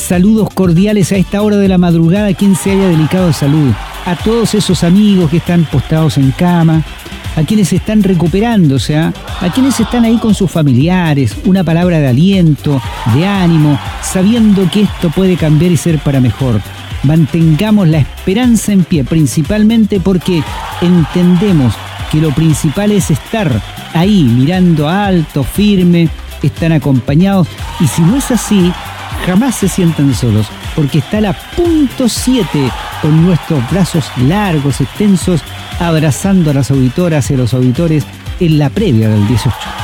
Saludos cordiales a esta hora de la madrugada a quien se haya delicado de salud, a todos esos amigos que están postrados en cama, a quienes están recuperándose, a quienes están ahí con sus familiares, una palabra de aliento, de ánimo, sabiendo que esto puede cambiar y ser para mejor. Mantengamos la esperanza en pie, principalmente porque entendemos que lo principal es estar ahí, mirando alto, firme, están acompañados, y si no es así, jamás se sientan solos, porque está la punto 7 con nuestros brazos largos, extensos, abrazando a las auditoras y a los auditores en la previa del 18.